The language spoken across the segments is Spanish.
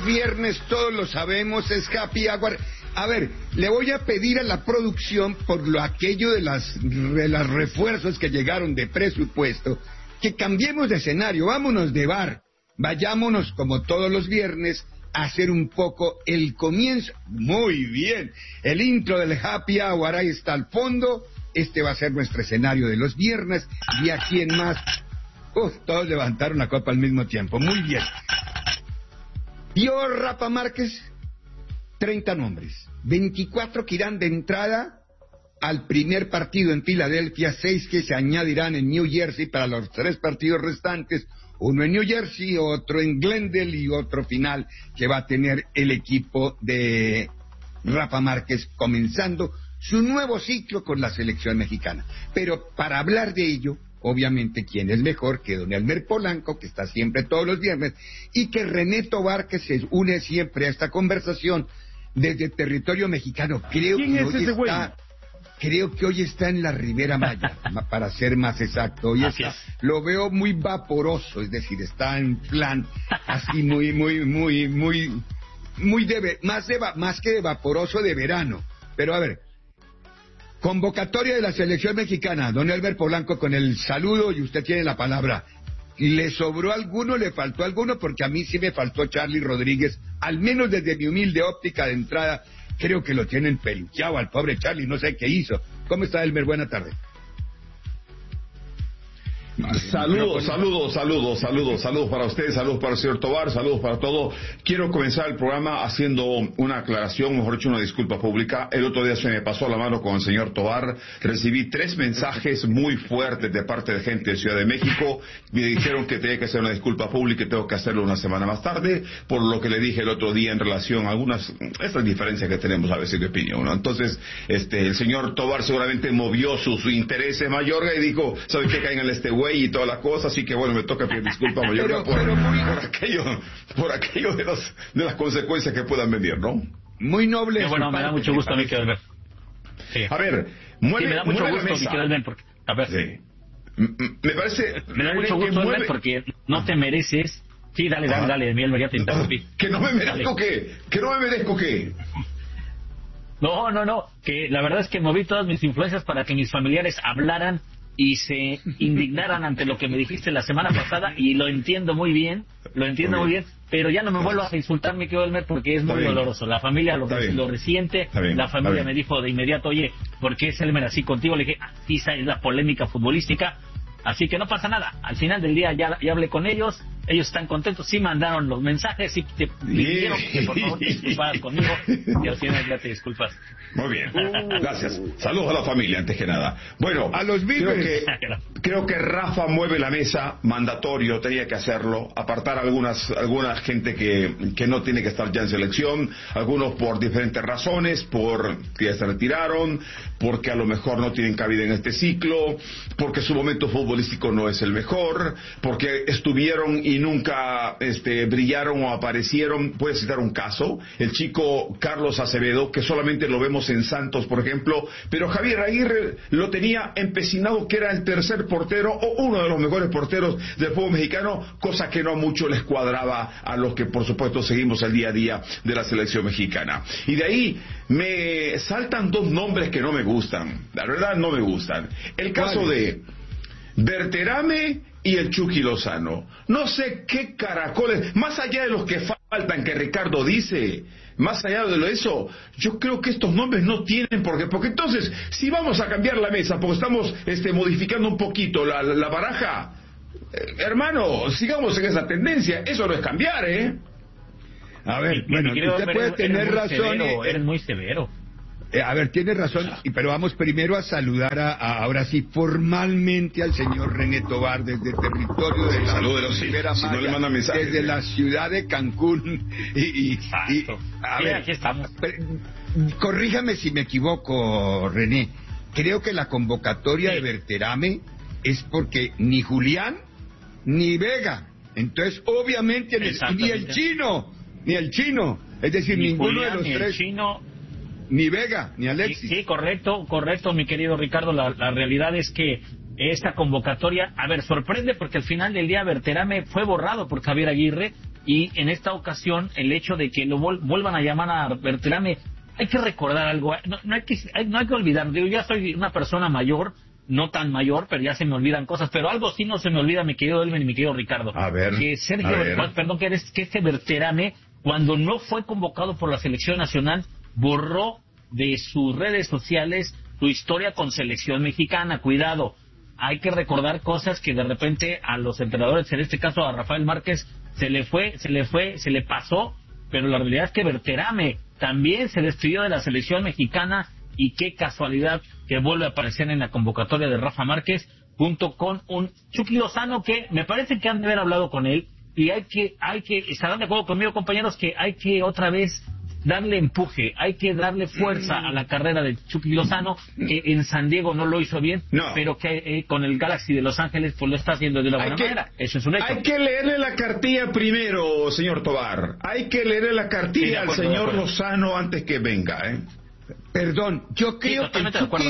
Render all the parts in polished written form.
es viernes, todos lo sabemos, es Happy Hour. A ver, le voy a pedir a la producción, por lo aquello de las refuerzos que llegaron de presupuesto, que cambiemos de escenario, vámonos de bar, vayámonos como todos los viernes a hacer un poco el comienzo. Muy bien, el intro del Happy Hour, ahí está al fondo. Este va a ser nuestro escenario de los viernes, y aquí en más. Todos levantaron la copa al mismo tiempo, muy bien. ¿Vio Rafa Márquez? 30 nombres, 24 que irán de entrada al primer partido en Filadelfia, 6 que se añadirán en New Jersey para los 3 partidos restantes, uno en New Jersey, otro en Glendale y otro final que va a tener el equipo de Rafa Márquez comenzando su nuevo ciclo con la selección mexicana. Pero para hablar de ello, obviamente, ¿quién es mejor que don Elmer Polanco, que está siempre todos los viernes, y que René Tobar, que se une siempre a esta conversación desde territorio mexicano? Creo que hoy está en la Ribera Maya, para ser más exacto. Hoy lo veo muy vaporoso, es decir, está en plan así más que de vaporoso, de verano. Pero a ver, convocatoria de la selección mexicana, don Elmer Polanco, con el saludo, y usted tiene la palabra. ¿Le sobró alguno, le faltó alguno? Porque a mí sí me faltó Charly Rodríguez, al menos desde mi humilde óptica de entrada. Creo que lo tienen peluqueado al pobre Charly, no sé qué hizo. ¿Cómo está, Elmer? Buena tarde. Saludos para ustedes, saludos para el señor Tobar, saludos para todos. Quiero comenzar el programa haciendo una aclaración, mejor dicho, una disculpa pública. El otro día se me pasó la mano con el señor Tobar, recibí 3 mensajes muy fuertes de parte de gente de Ciudad de México. Me dijeron que tenía que hacer una disculpa pública y tengo que hacerlo una semana más tarde, por lo que le dije el otro día en relación a estas diferencias que tenemos a veces de opinión, ¿no? Entonces, el señor Tobar seguramente movió su interés en Mayorga y dijo, ¿sabe qué? Caigan este güey y todas las cosas, así que bueno, me toca pedir disculpas Mayorga por aquello de las consecuencias que puedan venir, ¿no? Muy noble. Bueno, me da mucho gusto a mí que ver. Sí. A ver, me da mucho gusto mi querido Ben, porque a ver. Sí. Me parece. Me da mucho gusto Ben, porque no te mereces. Sí, dale, Miguel, ya te interrumpí. ¿Que no me merezco qué? ¿Que no me merezco qué? No, que la verdad es que moví todas mis influencias para que mis familiares hablaran y se indignaran ante lo que me dijiste la semana pasada, y lo entiendo muy bien, pero ya no me vuelvas a insultar, mi querido Elmer, porque es muy doloroso. La familia lo resiente, la familia me dijo de inmediato, oye, ¿por qué es Elmer así contigo? Le dije, esa es la polémica futbolística, así que no pasa nada. Al final del día ya hablé con ellos están contentos, sí mandaron los mensajes, sí te pidieron que por favor te disculparas conmigo, y al final ya te disculpas. Muy bien, gracias. Saludos a la familia, antes que nada. Bueno, a los creo que Rafa mueve la mesa, mandatorio, tenía que hacerlo, apartar a alguna gente que no tiene que estar ya en selección, algunos por diferentes razones, porque ya se retiraron, porque a lo mejor no tienen cabida en este ciclo, porque su momento futbolístico no es el mejor, porque estuvieron y nunca brillaron o aparecieron. Puedes citar un caso, el chico Carlos Acevedo, que solamente lo vemos en Santos, por ejemplo, pero Javier Aguirre lo tenía empecinado que era el tercer portero o uno de los mejores porteros del fútbol mexicano, cosa que no mucho les cuadraba a los que por supuesto seguimos el día a día de la selección mexicana. Y de ahí me saltan 2 nombres que no me gustan, la verdad no me gustan. El caso de Berterame y el Chucky Lozano. No sé qué caracoles, más allá de los que faltan que Ricardo dice, más allá de eso, yo creo que estos nombres no tienen por qué, porque entonces, si vamos a cambiar la mesa, porque estamos modificando un poquito la baraja, hermano, sigamos en esa tendencia, eso no es cambiar, A ver, bueno, usted puede tener razón. Eres muy severo. A ver, tiene razón, pero vamos primero a saludar ahora sí formalmente al señor René Tobar desde el territorio de la Ribera Maya, desde la ciudad de Cancún. A ver, aquí estamos. Corríjame si me equivoco, René. Creo que la convocatoria de Berterame es porque ni Julián ni Vega. Entonces, obviamente, ni el chino. Es decir, ni ninguno Julián, de los 3. Ni Vega, ni Alexis. Sí, correcto, mi querido Ricardo. La realidad es que esta convocatoria, sorprende porque al final del día Berterame fue borrado por Javier Aguirre, y en esta ocasión el hecho de que lo vuelvan a llamar a Berterame, hay que recordar algo, no hay que olvidar, digo, ya soy una persona mayor, no tan mayor, pero ya se me olvidan cosas, pero algo sí no se me olvida, mi querido Elmer y mi querido Ricardo. A ver. Que que este Berterame, cuando no fue convocado por la selección nacional, borró de sus redes sociales su historia con selección mexicana. Cuidado, hay que recordar cosas que de repente a los entrenadores, en este caso a Rafael Márquez, se le pasó, pero la realidad es que Berterame también se despidió de la selección mexicana, y qué casualidad que vuelve a aparecer en la convocatoria de Rafa Márquez junto con un Chucky Lozano, que me parece que han de haber hablado con él, y hay que estarán de acuerdo conmigo, compañeros, que hay que otra vez darle empuje, hay que darle fuerza a la carrera de Chucky Lozano, que en San Diego no lo hizo bien, pero que con el Galaxy de Los Ángeles pues lo está haciendo de una buena manera. Eso es un hecho. Hay que leerle la cartilla primero, señor Tobar. Hay que leerle la cartilla al señor Lozano antes que venga, Perdón, yo creo que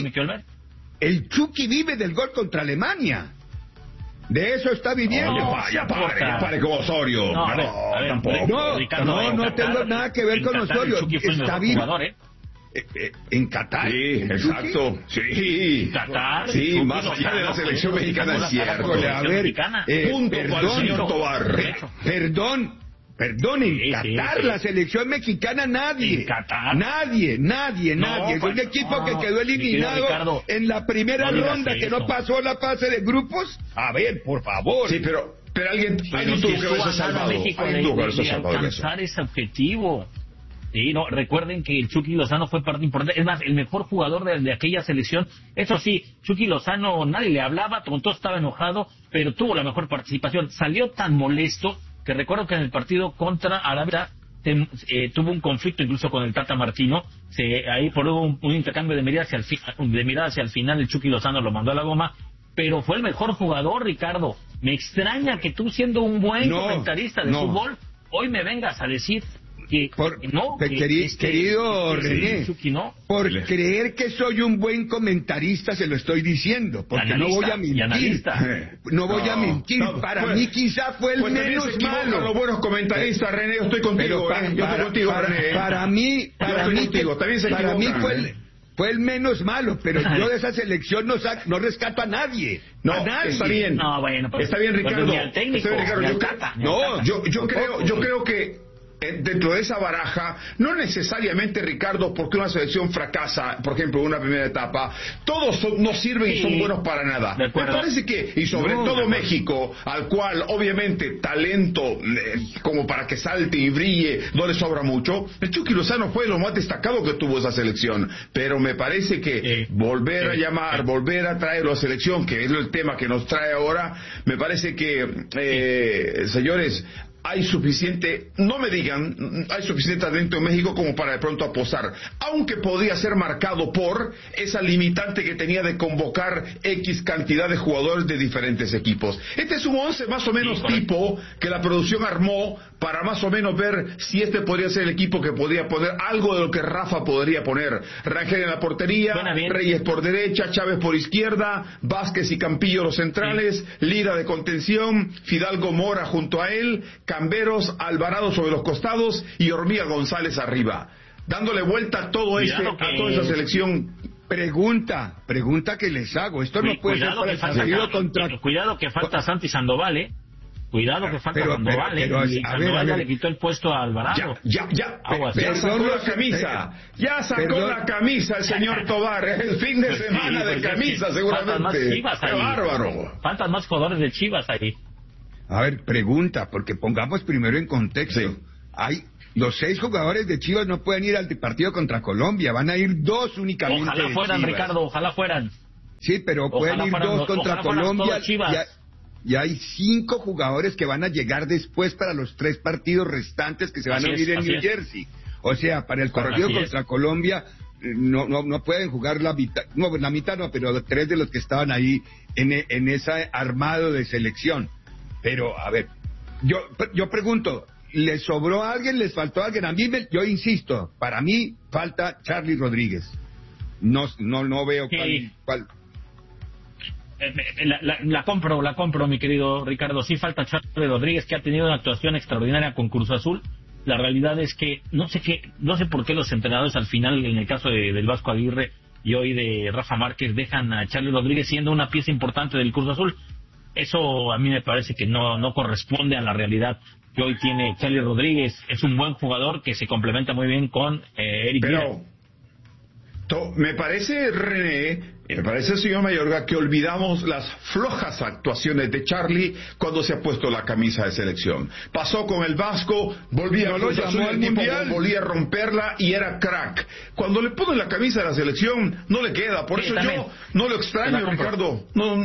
el Chucky vive del gol contra Alemania. De eso está viviendo. Ya pare con Osorio. No, tengo nada que ver con Osorio. Está vivo. En Qatar. Sí, exacto. Sí. Qatar. Sí, más allá de la selección mexicana, es cierto. A ver, punto para el señor Tobar. Perdón, en Qatar, la selección mexicana, nadie. ¿En Qatar? Nadie. Es un equipo que quedó eliminado Ricardo, en la primera ronda, que no pasó la fase de grupos. A ver, por favor. Sí, pero alguien tuvo que haberse salvado. Alguien tuvo que haberse salvado. Alcanzar ese objetivo. Sí, no, recuerden que el Chucky Lozano fue parte importante, es más, el mejor jugador de aquella selección. Eso sí, Chucky Lozano nadie le hablaba, con todo estaba enojado, pero tuvo la mejor participación. Salió tan molesto que recuerdo que en el partido contra Arabia tuvo un conflicto incluso con el Tata Martino. Ahí por un intercambio de miradas hacia el final el Chucky Lozano lo mandó a la goma, pero fue el mejor jugador, Ricardo. Me extraña que tú, siendo un buen comentarista de fútbol, hoy me vengas a decir querido René, por creer que soy un buen comentarista se lo estoy diciendo, porque no voy a mentir. Para mí quizá fue el menos malo. Los buenos comentaristas, René, yo estoy contigo. Para mí fue el menos malo, pero yo de esa selección no rescato a nadie. A nadie. Está bien. Está bien, Ricardo. Yo creo que dentro de esa baraja, no necesariamente, Ricardo, porque una selección fracasa, por ejemplo, en una primera etapa, todos no sirven y son buenos para nada. Me parece que, y sobre todo México, al cual obviamente talento como para que salte y brille no le sobra mucho, el Chucky Lozano fue lo más destacado que tuvo esa selección, pero me parece que volver a llamar, volver a traerlo a selección, que es el tema que nos trae ahora, me parece que, señores, hay suficiente, hay suficiente talento en México como para de pronto apostar, aunque podría ser marcado por esa limitante que tenía de convocar X cantidad de jugadores de diferentes equipos. Este es un 11 más o menos tipo que la producción armó para más o menos ver si este podría ser el equipo que podría poner algo de lo que Rafa podría poner. Rangel en la portería, Reyes por derecha, Chávez por izquierda, Vázquez y Campillo los centrales, Lira de contención, Fidalgo, Mora junto a él, Camberos, Alvarado sobre los costados y Hormiga González arriba, dándole vuelta a todo a toda esa selección. Pregunta que les hago, esto no puede ser para el partido contra... Cuidado que falta Santi Sandoval, Cuidado que falta Sandoval, y Sandoval ya le quitó el puesto a Alvarado. Ya sacó la camisa. Ya sacó la camisa el señor Tobar. Es el fin de semana de camisa, seguramente. ¡Qué bárbaro! Faltan más jugadores de Chivas ahí. A ver, pregunta, porque pongamos primero en contexto. Los 6 jugadores de Chivas no pueden ir al partido contra Colombia, van a ir 2 únicamente. Ojalá fueran, Ricardo, ojalá fueran. Sí, pero pueden ir 2 contra Colombia. Y hay 5 jugadores que van a llegar después para los 3 partidos restantes que se van a unir en New Jersey. O sea, para el partido contra Colombia no pueden jugar la mitad, pero 3 de los que estaban ahí en ese armado de selección. Pero, a ver, yo pregunto, ¿les sobró a alguien? ¿Les faltó a alguien? Yo insisto, para mí falta Charly Rodríguez. No veo cuál. La compro, mi querido Ricardo. Sí falta Charlie Rodríguez, que ha tenido una actuación extraordinaria con Cruz Azul. La realidad es que no sé por qué los entrenadores al final, en el caso del Vasco Aguirre y hoy de Rafa Márquez, dejan a Charlie Rodríguez siendo una pieza importante del Cruz Azul. Eso a mí me parece que no corresponde a la realidad que hoy tiene Charlie Rodríguez. Es un buen jugador que se complementa muy bien con Eric Vila. Me parece, René, me parece, señor Mayorga, que olvidamos las flojas actuaciones de Charlie cuando se ha puesto la camisa de selección. Pasó con el Vasco, volvía al Mundial, volvía a romperla y era crack. Cuando le ponen la camisa de la selección, no le queda. Por eso también. Yo no lo extraño, Ricardo.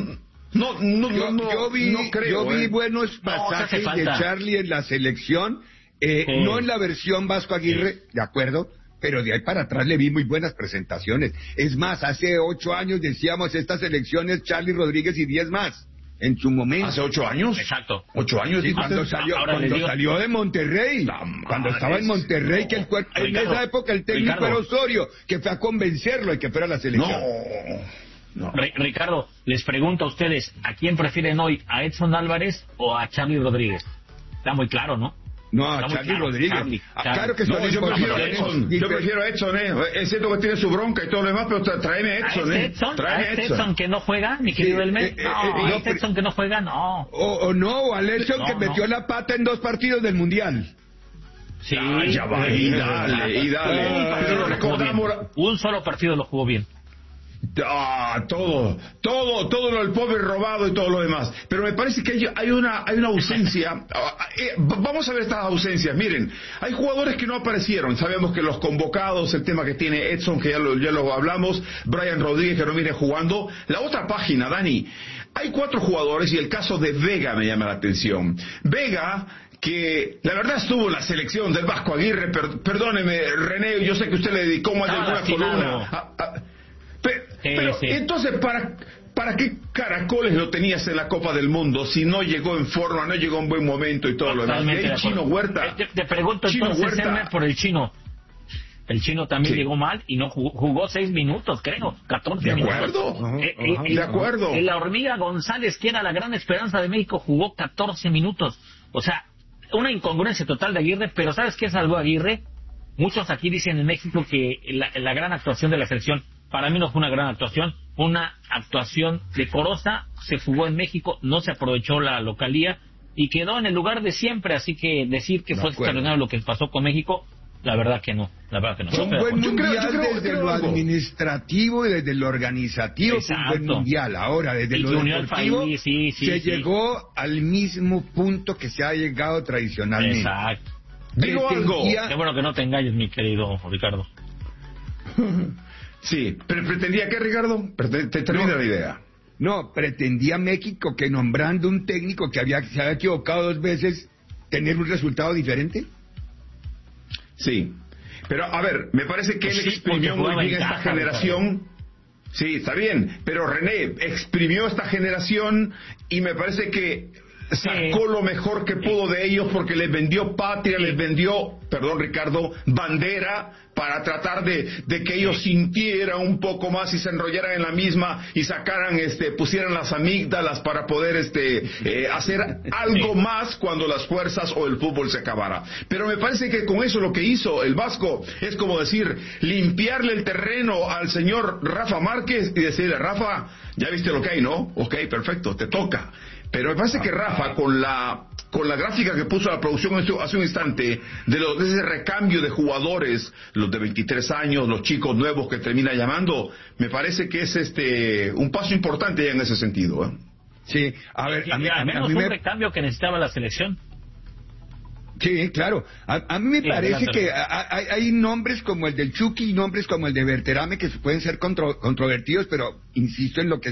Yo vi buenos pasajes de Charlie en la selección, no en la versión Vasco Aguirre, de acuerdo, pero de ahí para atrás le vi muy buenas presentaciones. Es más, hace 8 años decíamos, esta selección es Charlie Rodríguez y 10 más, en su momento. ¿Hace 8 años? Exacto. 8 años. Sí, cuando salió de Monterrey, cuando estaba en Monterrey, que en esa época el técnico era Osorio, que fue a convencerlo de que fuera a la selección. No. Ricardo, les pregunto a ustedes, ¿a quién prefieren hoy? ¿A Edson Álvarez o a Charlie Rodríguez? Está muy claro, ¿no? No, a Charlie Rodríguez. Charlie. Claro que yo prefiero a Edson. Yo prefiero a Edson, Es cierto que tiene su bronca y todo lo demás, pero tráeme a Edson, ¿A Edson que no juega, mi querido Elmer? No, Edson que no juega, no. O al Edson que metió la pata en 2 partidos del Mundial. Sí. Ya va, y dale. Un solo partido lo jugó bien. Todo lo del pobre robado y todo lo demás. Pero me parece que hay una ausencia. Vamos a ver estas ausencias. Miren, hay jugadores que no aparecieron. Sabemos que los convocados, el tema que tiene Edson, que ya lo hablamos, Brian Rodríguez, que no viene jugando. La otra página, Dani, hay 4 jugadores y el caso de Vega me llama la atención. Vega, que la verdad estuvo en la selección del Vasco Aguirre, perdóneme, René, yo sé que usted le dedicó más de alguna columna. Pero entonces, ¿para qué caracoles lo tenías en la Copa del Mundo si no llegó en forma, no llegó en buen momento y todo lo demás? ¿Y el Chino Huerta? Te pregunto entonces, Elmer, por el Chino. El Chino también llegó mal y no jugó 6 minutos, creo, 14 minutos. De acuerdo. La Hormiga González, que era la gran esperanza de México, jugó 14 minutos. O sea, una incongruencia total de Aguirre, pero ¿sabes qué salvó a Aguirre? Muchos aquí dicen en México que la gran actuación de la selección, para mí no fue una gran actuación, una actuación decorosa, se jugó en México, no se aprovechó la localía y quedó en el lugar de siempre, así que decir que fue extraordinario lo que pasó con México, la verdad que no. Fue un buen mundial desde lo administrativo y desde lo organizativo. Fue un buen mundial. Ahora, desde lo deportivo, se llegó al mismo punto que se ha llegado tradicionalmente. Exacto. Digo algo. Qué bueno que no te engañes, mi querido Ricardo. Sí, pero pretendía que, Ricardo, te termina la idea. No, pretendía México que nombrando un técnico que se había equivocado 2 veces, tener un resultado diferente. Sí, pero a ver, me parece que él exprimió muy bien esta generación. Sí, está bien, pero René exprimió esta generación y me parece que sacó lo mejor que pudo de ellos porque les vendió patria, les vendió, perdón Ricardo, bandera para tratar de que ellos sintieran un poco más y se enrollaran en la misma y sacaran, pusieran las amígdalas para poder hacer algo más cuando las fuerzas o el fútbol se acabara. Pero me parece que con eso lo que hizo el Vasco es como decir, limpiarle el terreno al señor Rafa Márquez y decirle, Rafa, ya viste lo que hay, ¿no? Ok, perfecto, te toca. Pero me parece que Rafa, con la gráfica que puso la producción hace un instante, de ese recambio de jugadores, los de 23 años, los chicos nuevos que termina llamando, me parece que es un paso importante ya en ese sentido. Sí, a ver, a mí un recambio que necesitaba la selección. Sí, claro. A mí me parece que hay nombres como el del Chucky y nombres como el de Berterame que pueden ser controvertidos, pero insisto en lo que